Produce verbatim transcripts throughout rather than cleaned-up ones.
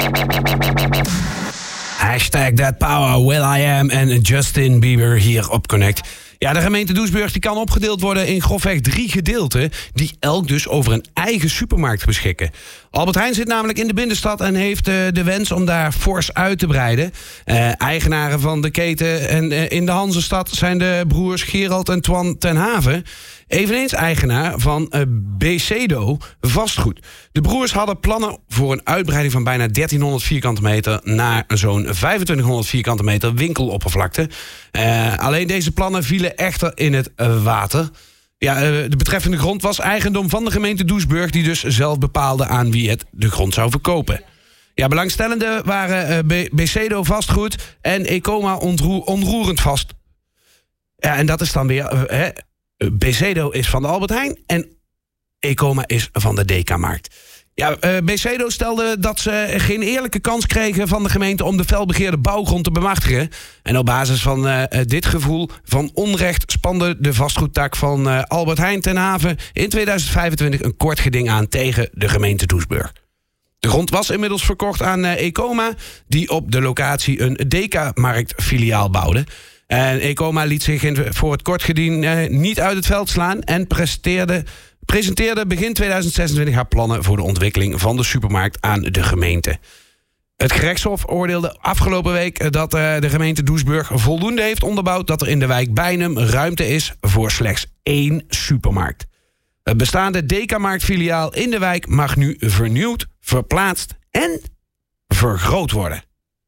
Hashtag That Power, Will I Am en Justin Bieber hier op Connect. Ja, de gemeente Doesburg die kan opgedeeld worden in grofweg drie gedeelten, die elk dus over een eigen supermarkt beschikken. Albert Heijn zit namelijk in de binnenstad en heeft uh, de wens om daar fors uit te breiden. Uh, eigenaren van de keten en uh, in de Hanzestad zijn de broers Gerald en Twan ten Haven. Eveneens eigenaar van uh, Becedo vastgoed. De broers hadden plannen voor een uitbreiding van bijna dertienhonderd vierkante meter naar zo'n vijfentwintighonderd vierkante meter winkeloppervlakte. Uh, alleen deze plannen vielen echter in het uh, water. Ja, uh, de betreffende grond was eigendom van de gemeente Doesburg, die dus zelf bepaalde aan wie het de grond zou verkopen. Ja, belangstellenden waren uh, Becedo vastgoed en Ecoma ontroer, onroerend vast. Ja, en dat is dan weer... Uh, hè, Becedo is van de Albert Heijn en Ecoma is van de Dekamarkt. Ja, uh, Becedo stelde dat ze geen eerlijke kans kregen van de gemeente om de felbegeerde bouwgrond te bemachtigen. En op basis van uh, dit gevoel van onrecht spande de vastgoedtak van uh, Albert Heijn ten Haven in tweeduizend vijfentwintig een kort geding aan tegen de gemeente Doesburg. De grond was inmiddels verkocht aan uh, Ecoma, die op de locatie een Dekamarkt filiaal bouwde. En Ecoma liet zich in, voor het kortgeding uh, niet uit het veld slaan en presenteerde, presenteerde begin tweeduizend zesentwintig haar plannen voor de ontwikkeling van de supermarkt aan de gemeente. Het gerechtshof oordeelde afgelopen week dat uh, de gemeente Doesburg voldoende heeft onderbouwd dat er in de wijk Beinum ruimte is voor slechts één supermarkt. Het bestaande Dekamarkt-filiaal in de wijk mag nu vernieuwd, verplaatst en vergroot worden.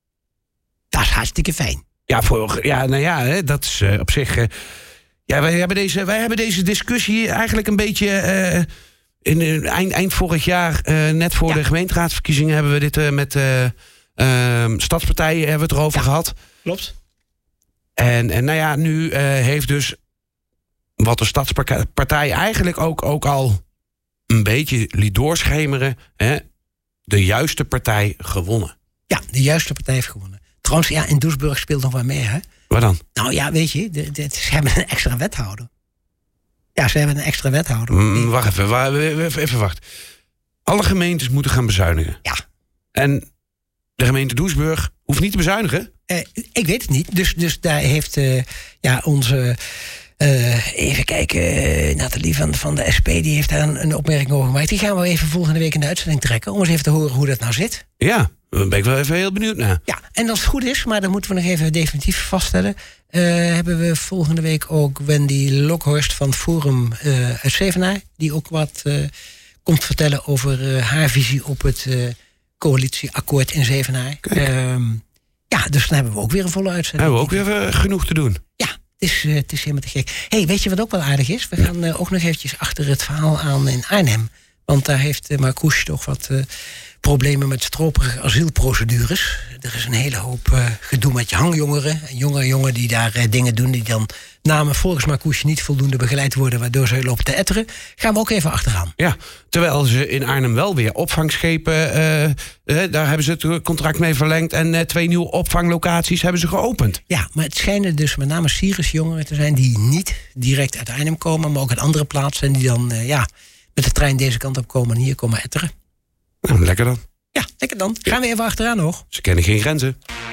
Dat is hartstikke fijn. Ja, voor, ja, nou ja, hè, dat is uh, op zich... Uh, ja, wij hebben, deze, wij hebben deze discussie eigenlijk een beetje... Uh, in uh, eind, eind vorig jaar, uh, net voor ja. de gemeenteraadsverkiezingen... hebben we dit uh, met uh, uh, stadspartijen hebben we het erover ja, gehad. Klopt. En, en nou ja, nu uh, heeft dus wat de stadspartij eigenlijk ook, ook al een beetje liet doorschemeren... Hè, de juiste partij gewonnen. Ja, de juiste partij heeft gewonnen. Trouwens, ja, in Doesburg speelt nog wel mee, hè? Wat dan? Nou ja, weet je, de, de, ze hebben een extra wethouder. Ja, ze hebben een extra wethouder. Mm, wacht even, wacht, even wacht. Alle gemeentes moeten gaan bezuinigen. Ja. En de gemeente Doesburg hoeft niet te bezuinigen? Uh, ik weet het niet. Dus, dus daar heeft uh, ja, onze... Uh, even kijken, uh, Nathalie van, van de S P, die heeft daar een, een opmerking over gemaakt. Die gaan we even volgende week in de uitzending trekken... om eens even te horen hoe dat nou zit. Ja, daar ben ik wel even heel benieuwd naar. Ja, en als het goed is, maar dat moeten we nog even definitief vaststellen... Uh, hebben we volgende week ook Wendy Lokhorst van Forum uh, uit Zevenaar... die ook wat uh, komt vertellen over uh, haar visie op het uh, coalitieakkoord in Zevenaar. Uh, ja, dus dan hebben we ook weer een volle uitzending. Hebben we ook weer uh, genoeg te doen. Ja. Het is, uh, het is helemaal te gek. Hey, weet je wat ook wel aardig is? We gaan uh, ook nog eventjes achter het verhaal aan in Arnhem. Want daar heeft uh, Marcouch toch wat uh, problemen met stroperige asielprocedures. Er is een hele hoop uh, gedoe met je hangjongeren. Jonge jongen die daar uh, dingen doen die dan namen volgens Marcouch niet voldoende begeleid worden, waardoor ze lopen te etteren. Gaan we ook even achteraan. Ja, terwijl ze in Arnhem wel weer opvangschepen, uh, uh, daar hebben ze het contract mee verlengd en uh, twee nieuwe opvanglocaties hebben ze geopend. Ja, maar het schijnen dus met name Syrische jongeren te zijn die niet direct uit Arnhem komen, maar ook uit andere plaatsen en die dan uh, ja, met de trein deze kant op komen en hier komen etteren. Nou, lekker dan. Ja, lekker dan. Gaan we even achteraan nog. Ze kennen geen grenzen.